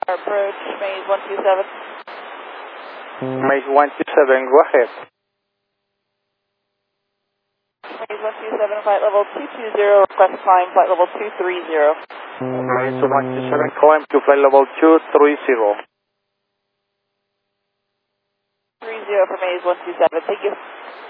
Approach Maze 127. Maze 127, go ahead. Maze 127, flight level 220, request climb, flight level 230. Maze 127, climb to flight level 230. 30 for Maze 127, thank you.